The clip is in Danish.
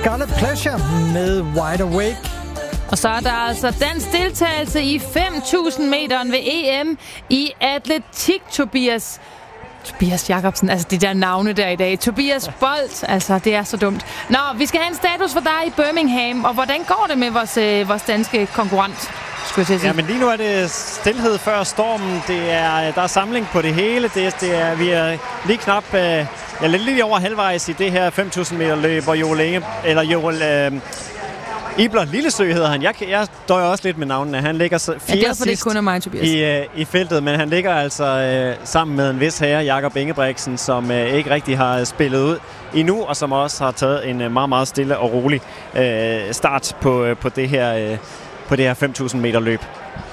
Scarlet Pleasure med Wide Awake. Og så er der altså dansk deltagelse i 5.000 meteren ved EM i atletik, Tobias Jacobsen, altså de der navne der i dag. Tobias Bolt, altså det er så dumt. Nå, vi skal have en status for dig i Birmingham, og hvordan går det med vores danske konkurrent? Ja, men lige nu er det stilhed før stormen. Der er samling på det hele. Vi er lige knap lige over halvvejs i det her 5.000 meter løb, og Joel Ibler Lillesø hedder han. Jeg døjer også lidt med navnene. Han ligger fjerde sidst i feltet, men han ligger altså sammen med en vis herre, Jakob Ingebrigtsen, som ikke rigtig har spillet ud endnu, og som også har taget en meget, meget stille og rolig start på det her 5.000 meter løb.